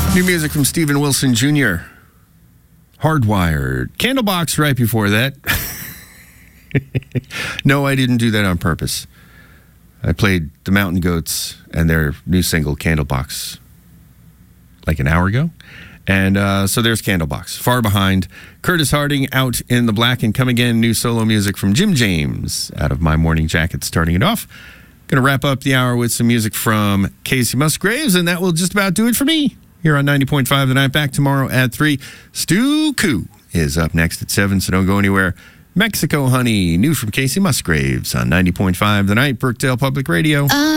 New music from Steven Wilson Jr. Hardwired. Candlebox right before that. No, I didn't do that on purpose. I played the Mountain Goats and their new single, Candlebox, like an hour ago. And so there's Candlebox. Far Behind. Curtis Harding, Out in the Black, and Come Again. New solo music from Jim James out of My Morning Jacket, starting it off. Going to wrap up the hour with some music from Casey Musgraves, and that will just about do it for me here on 90.5 The Night. Back tomorrow at 3. Stu Koo is up next at 7, so don't go anywhere. Mexico Honey, new from Casey Musgraves on 90.5 The Night, Brookdale Public Radio.